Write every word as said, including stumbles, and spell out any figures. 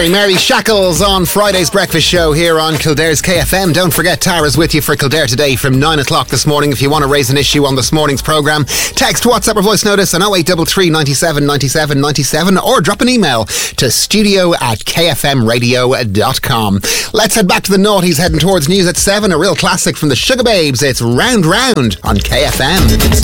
Mary Shackles on Friday's breakfast show here on Kildare's K F M. Don't forget, Tara's with you for Kildare today from nine o'clock this morning. If you want to raise an issue on this morning's programme, text, WhatsApp or voice notice on oh eight three three, ninety-seven, ninety-seven, ninety-seven or drop an email to studio at k f m radio dot com. Let's head back to the noughties, heading towards news at seven. A real classic from the Sugar Babes. It's Round Round on K F M.